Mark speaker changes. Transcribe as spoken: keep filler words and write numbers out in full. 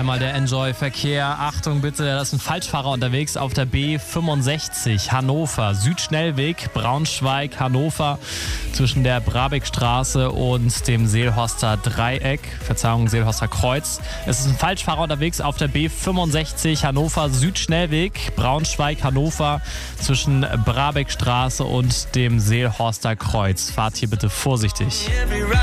Speaker 1: einmal der Enjoy-Verkehr. Achtung bitte, da ist ein Falschfahrer unterwegs auf der B fünfundsechzig Hannover. Südschnellweg, Braunschweig, Hannover zwischen der Brabeckstraße und dem Seelhorster Dreieck. Verzeihung, Seelhorster Kreuz. Es ist ein Falschfahrer unterwegs auf der B fünfundsechzig Hannover Südschnellweg, Braunschweig, Hannover zwischen Brabeckstraße und dem Seelhorster Kreuz. Fahrt hier bitte vorsichtig.